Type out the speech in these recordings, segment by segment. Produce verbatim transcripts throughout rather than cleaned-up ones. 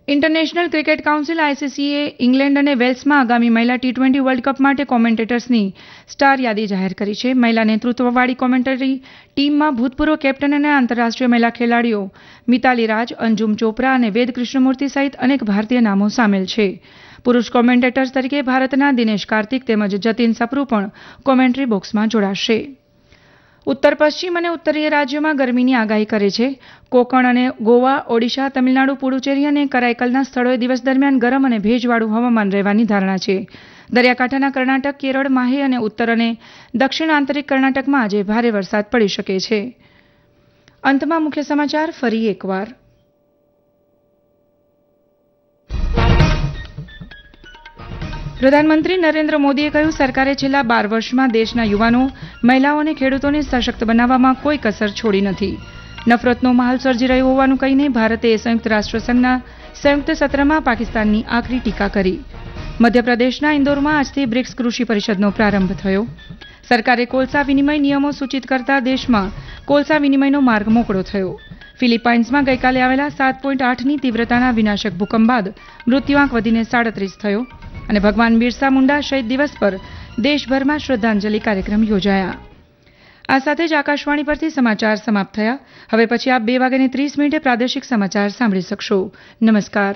International cricket council આઈસીસીએ England અને વેલ્સમાં આગામી મહિલા ટી ટ્વેન્ટી વર્લ્ડ કપ માટે કોમેન્ટેટર્સની સ્ટાર યાદી જાહેર કરી છે. મહિલા નેતૃત્વવાળી કોમેન્ટરી ટીમમાં ભૂતપૂર્વ કેપ્ટન અને આંતરરાષ્ટ્રીય મહિલા ખેલાડીઓ મિતાલી રાજ, અંજુમ ચોપરા અને વેદ કૃષ્ણમૂર્તિ સહિત અનેક ભારતીય નામો સામેલ છે. પુરુષ કોમેન્ટેટર્સ તરીકે ભારતના દિનેશ કાર્તિક તેમજ જતીન સપ્રુ પણ કોમેન્ટ્રી બોક્સમાં જોડાશે. ઉત્તર પશ્ચિમ અને ઉત્તરીય રાજ્યોમાં ગરમીની આગાહી કરે છે. કોકણ અને ગોવા, ઓડિશા, તમિલનાડુ, પુડુચેરી અને કરાઈકલના સ્થળોએ દિવસ દરમિયાન ગરમ અને ભેજવાળું હવામાન રહેવાની ધારણા છે. દરિયાકાંઠાના કર્ણાટક, કેરળ, માહે અને ઉત્તર અને દક્ષિણ આંતરિક કર્ણાટકમાં આજે ભારે વરસાદ પડી શકે છે. અંતમાં મુખ્ય સમાચાર ફરી એકવાર. પ્રધાનમંત્રી નરેન્દ્ર મોદીએ કહ્યું, સરકારે છેલ્લા બાર વર્ષમાં દેશના યુવાનો, મહિલાઓ અને ખેડૂતોને સશક્ત બનાવવામાં કોઈ કસર છોડી નથી. નફરતનો માહોલ સર્જી રહ્યો હોવાનું કહીને ભારતે સંયુક્ત રાષ્ટ્રસંઘના સંયુક્ત સત્રમાં પાકિસ્તાનની આકરી ટીકા કરી. મધ્યપ્રદેશના ઇન્દોરમાં આજથી બ્રિક્સ કૃષિ પરિષદનો પ્રારંભ થયો. સરકારે કોલસા વિનિમય નિયમો સૂચિત કરતા દેશમાં કોલસા વિનિમયનો માર્ગ મોકળો થયો. ફિલિપાઇન્સમાં ગઈકાલે આવેલા સાત પોઈન્ટ આઠની તીવ્રતાના વિનાશક ભૂકંપ બાદ મૃત્યુઆંક વધીને સાડત્રીસ થયો અને ભગવાન બિરસા મુંડા શહીદ દિવસ પર દેશભરમાં શ્રદ્ધાંજલિ કાર્યક્રમ યોજાયા. આ સાથે જ આકાશવાણી પરથી સમાચાર સમાપ્ત થયા. હવે પછી આપ બે વાગ્યાને ત્રીસ મિનિટે પ્રાદેશિક સમાચાર સાંભળી શકશો. નમસ્કાર.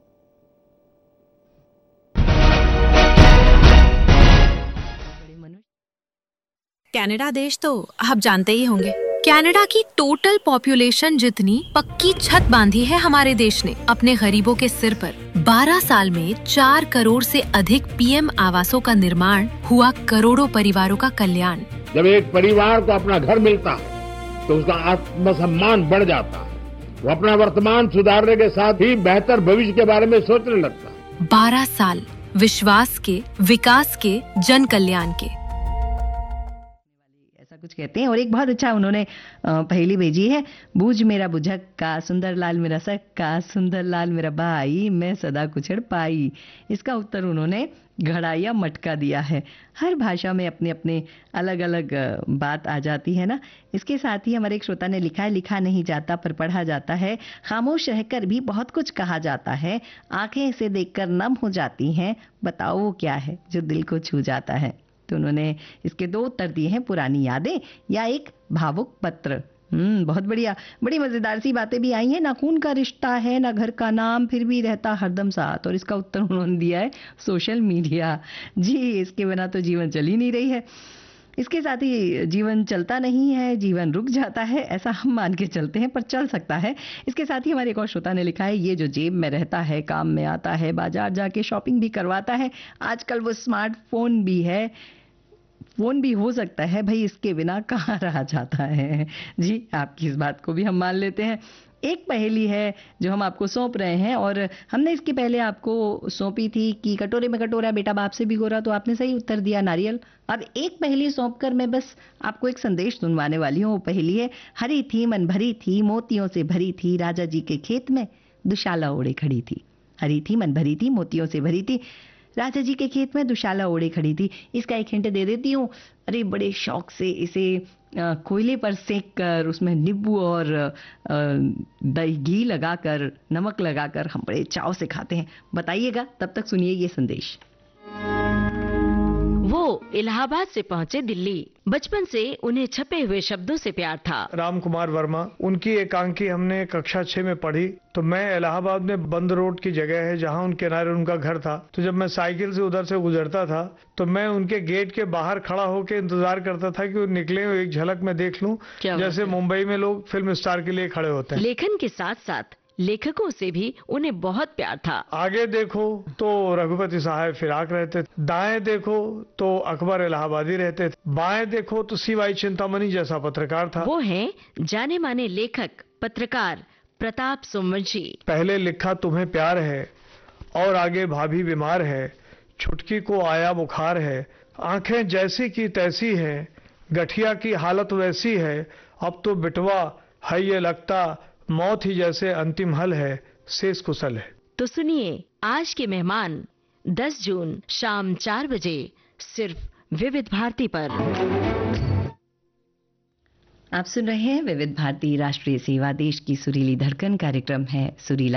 कनाडा देश तो आप जानते ही होंगे. कनाडा की टोटल पॉपुलेशन जितनी पक्की छत बांधी है हमारे देश ने अपने गरीबों के सिर पर. बारह साल में चार करोड़ से अधिक पीएम आवासों का निर्माण हुआ, करोड़ों परिवारों का कल्याण. जब एक परिवार को अपना घर मिलता है तो उसका आत्मसम्मान बढ़ जाता है. वो अपना वर्तमान सुधारने के साथ ही बेहतर भविष्य के बारे में सोचने लगता है. बारह साल विश्वास के, विकास के, जन कल्याण के. कुछ कहते हैं. और एक बहुत अच्छा उन्होंने पहेली भेजी है. बूझ मेरा बुझक का, सुंदर लाल मेरा सक का, सुंदर लाल मेरा भाई, मैं सदा कुछड़ पाई. इसका उत्तर उन्होंने घड़ा या मटका दिया है. हर भाषा में अपने अपने अलग अलग बात आ जाती है ना. इसके साथ ही हमारे एक श्रोता ने लिखा है, लिखा नहीं जाता पर पढ़ा जाता है. खामोश रहकर भी बहुत कुछ कहा जाता है. आंखें इसे देखकर नम हो जाती हैं. बताओ वो क्या है जो दिल को छू जाता है. तो उन्होंने इसके दो उत्तर दिए हैं, पुरानी यादें या एक भावुक पत्र. हम्म बहुत बढ़िया. बड़ी मजेदार सी बातें भी आई हैं. ना खून का रिश्ता है ना घर का नाम, फिर भी रहता हरदम साथ. और इसका उत्तर उन्होंने दिया है सोशल मीडिया. जी, इसके बिना तो जीवन चल ही नहीं रही है. इसके साथ ही जीवन चलता नहीं है, जीवन रुक जाता है, ऐसा हम मान के चलते हैं, पर चल सकता है. इसके साथ ही हमारे एक और श्रोता ने लिखा है, ये जो जेब में रहता है, काम में आता है, बाजार जाके शॉपिंग भी करवाता है, आजकल वो स्मार्टफोन भी है, फोन भी हो सकता है, भाई इसके बिना कहाँ रहा जाता है. जी, आपकी इस बात को भी हम मान लेते हैं. एक पहेली है जो हम आपको सौंप रहे हैं और हमने इसके पहले आपको सौंपी थी कि कटोरे में कटोरा बेटा बाप से भिगोरा, तो आपने सही उत्तर दिया नारियल. अब एक पहेली सौंप कर मैं बस आपको एक संदेश सुनवाने वाली हूँ. वो पहेली है, हरी थी मन भरी थी, मोतियों से भरी थी, राजा जी के खेत में दुशाला ओढ़े खड़ी थी. हरी थी मन भरी थी, मोतियों से भरी थी, राजा जी के खेत में दुशाला ओढ़े खड़ी थी. इसका एक हिंट दे देती हूँ. अरे बड़े शौक से इसे कोयले पर सेक कर उसमें नींबू और दही घी लगाकर, नमक लगाकर हम बड़े चाव से खाते हैं. बताइएगा. तब तक सुनिए ये संदेश. वो इलाहाबाद से पहुंचे दिल्ली. बचपन से उन्हें छपे हुए शब्दों से प्यार था. राम कुमार वर्मा, उनकी एकांकी हमने कक्षा छह में पढ़ी. तो मैं इलाहाबाद में बंद रोड की जगह है जहां उनके किनारे उनका घर था. तो जब मैं साइकिल से उधर से गुजरता था तो मैं उनके गेट के बाहर खड़ा होकर इंतजार करता था कि वो निकले, एक झलक में देख लूं, जैसे मुंबई में लोग फिल्म स्टार के लिए खड़े होते हैं. लेखन के साथ साथ लेखकों से भी उन्हें बहुत प्यार था. आगे देखो तो रघुपति साहब फिराक रहते, दाएं देखो तो अकबर इलाहाबादी रहते, बाएं देखो तो सीवाई चिंतामणि जैसा पत्रकार था. वो हैं जाने माने लेखक पत्रकार प्रताप सोमवंशी. पहले लिखा तुम्हें प्यार है और आगे भाभी बीमार है, छुटकी को आया बुखार है, आंखें जैसी की तैसी है, गठिया की हालत वैसी है, अब तो बिटवा है ये लगता, मौत ही जैसे अंतिम हल है, शेष कुशल है. तो सुनिए आज के मेहमान दस जून शाम चार बजे सिर्फ विविध भारती पर. आप सुन रहे हैं विविध भारती राष्ट्रीय सेवा, देश की सुरीली धड़कन. कार्यक्रम है सुरीला